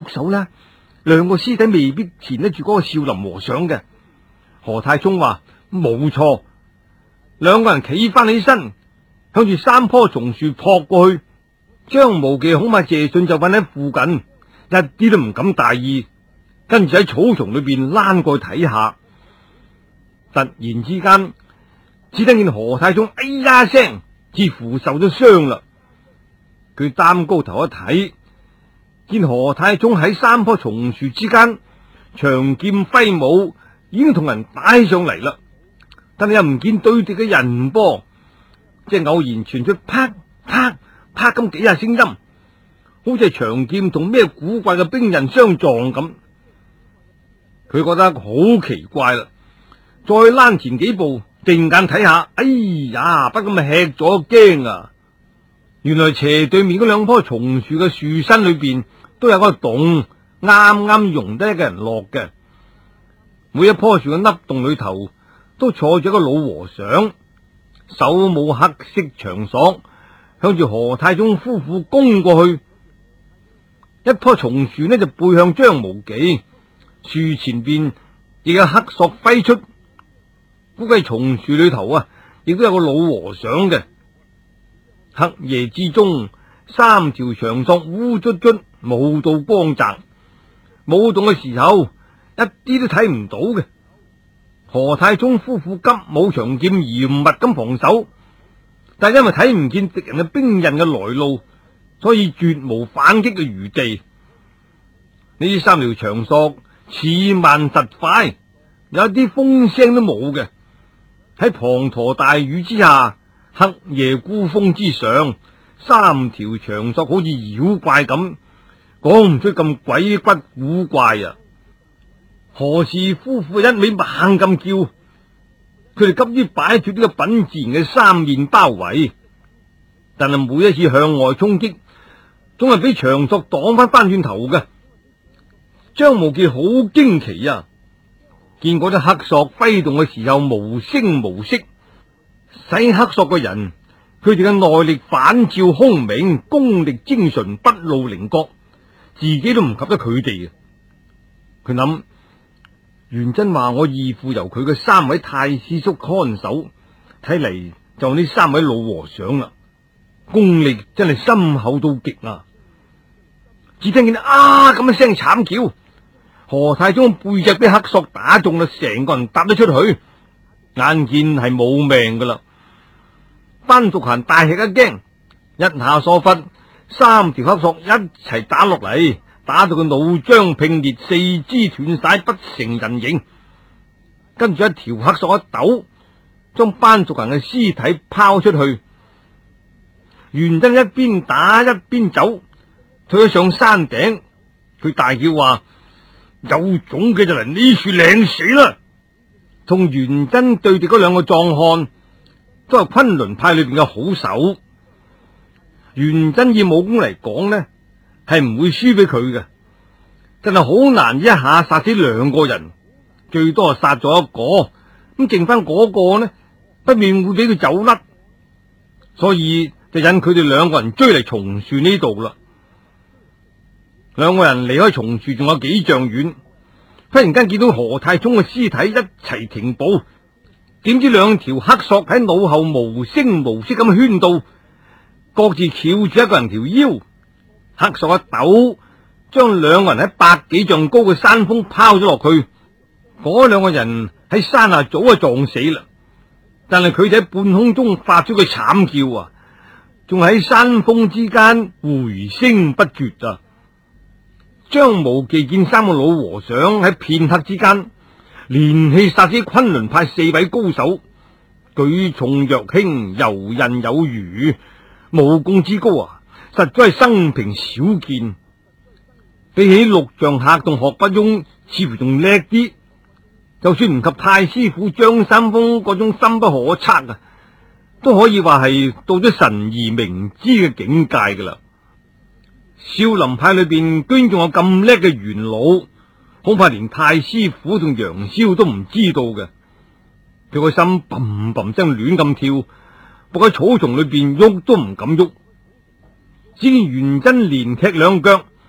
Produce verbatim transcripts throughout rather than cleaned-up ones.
手啦，兩個屍體未必纏得住嗰個少林和尚嘅。何太聰話冇錯，兩個人企翻起身，向住三棵松樹撲過去。張無忌恐怕謝遜就瞓喺附近，一啲都唔敢大意，跟住喺草叢裏邊躝過去睇下。突然之間，只聽見何太聰哎呀聲，似乎受咗傷啦。佢擔高頭一睇，見何太聰喺三棵松樹之間長劍揮舞，已經同人打起上嚟啦。但係又唔見對敵嘅人噃，即係偶然傳出啪啪啪咁幾下聲音，好似係長劍同咩古怪嘅兵刃相撞咁。佢覺得好奇怪啦，再躝前幾步，定眼睇下，哎呀，不咁吃咗驚啊！原來斜對面嗰兩棵松樹嘅樹身裏邊都有個洞，啱啱容得一個人落嘅。每一棵樹嘅凹洞裏頭都坐住一個老和尚，手舞黑色長索，向住何太聰夫婦攻過去。一棵松樹呢就背向張無忌，樹前邊亦有黑索揮出，估計松樹裏頭啊，亦都有個老和尚嘅。黑夜之中，三條長索烏卒卒舞到光澤，舞動嘅時候一啲都睇唔到嘅。何太聰夫婦急舞長劍，嚴密咁防守，但因為睇唔見敵人嘅兵刃嘅來路，所以絕無反擊嘅餘地。呢三條長索似慢實快，有一啲風聲都冇嘅。喺滂沱大雨之下，黑夜孤峰之上，三條長索好似妖怪咁，講唔出咁鬼骨古怪啊！何氏夫婦一味猛咁叫，佢哋急於擺脫呢個品自然嘅三面包圍，但係每一次向外衝擊，總係俾長索擋翻翻轉頭嘅。張無忌好驚奇啊！見嗰啲黑索揮動嘅時候無聲無息，使黑索嘅人，佢哋嘅內力反照空明，功力精純，不露稜角，自己都唔及得佢哋。佢諗，元真話我義父由佢嘅三位太師叔看守，睇嚟就呢三位老和尚啦，功力真係深厚到極啊！只聽見啊咁一聲慘叫，何太聰背脊俾黑索打中啦，成個人搭咗出去，眼見係冇命噶啦。班淑嫻大吃一驚，一下疏忽，三條黑索一齊打落嚟，打到佢腦漿迸裂，四肢斷晒，不成人形。跟住一條黑索一抖，將班淑嫻嘅屍體拋出去。元真一邊打一邊走，退咗上山頂，佢大叫話：有種嘅就嚟呢處領死啦！同元真對敵嗰兩個壯漢，都係昆崙派裏邊嘅好手。元真以武功嚟講呢，係唔會輸俾佢嘅，真係好難一下殺死兩個人，最多係殺咗一個，咁剩翻嗰個呢，不免會俾佢走甩，所以就引佢哋兩個人追嚟松樹呢度啦。兩個人離開松樹仲有幾丈遠，忽然間見到何太聰嘅屍體一齊停步，點知兩條黑索喺腦後無聲無息咁圈到，各自翹住一個人條腰。黑索一抖，將兩個人喺百幾丈高嘅山峰拋咗落去。嗰兩個人喺山下早就撞死啦，但係佢哋喺半空中發出個慘叫啊，仲喺山峰之間回聲不絕啊！張無忌見三個老和尚喺片刻之間連氣殺死昆崙派四位高手，舉重若輕，游刃有餘，武功之高啊，實在係生平少見。比起陸象客同學不庸，似乎仲叻啲。就算唔及太師傅張三豐嗰種深不可測啊，都可以話係到咗神而明之嘅境界噶啦。少林派裏邊居然仲有咁叻嘅元老，恐怕連太師傅同楊逍都唔知道嘅。佢個心砰砰聲亂咁跳，伏喺草叢裏邊喐都唔敢喐。只見元真連踢兩腳，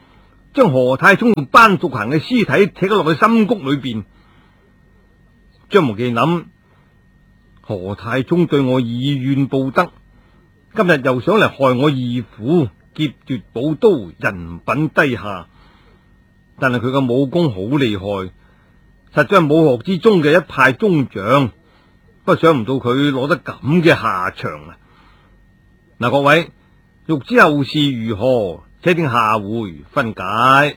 將何太聰同班淑嫻嘅屍體踢咗落去深谷裏邊。張無忌諗，何太聰對我以怨報德，今日又想嚟害我義父，劫奪寶刀，人品低下。但係佢嘅武功好厲害，實在係武學之中嘅一派宗將，不過想唔到佢攞得咁嘅下場啊！嗱，各位欲知後事如何，且聽下回分解。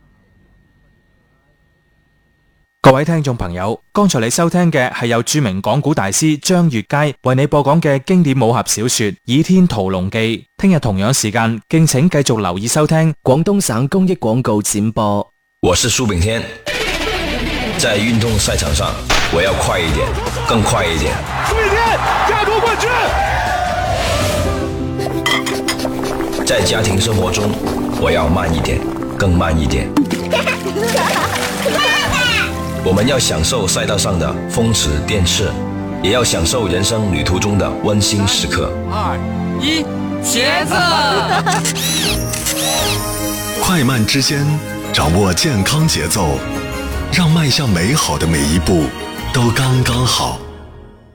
各位聽眾朋友，剛才你收聽嘅係由著名講古大師張悅楷為你播講嘅經典武俠小說《倚天屠龍記》。聽日同樣時間，敬請繼續留意收聽廣東省公益廣告展播。 我是蘇炳添，在運動賽場上，我要快一點，更快一點。 蘇炳添，家奪冠軍。 在家庭生活中，我要慢一點，更慢一點。我們要享受賽道上的風馳電掣，也要享受人生旅途中的溫馨時刻。 二一，茄子！ 快慢之間，掌握健康節奏，讓邁向美好的每一步都剛剛好。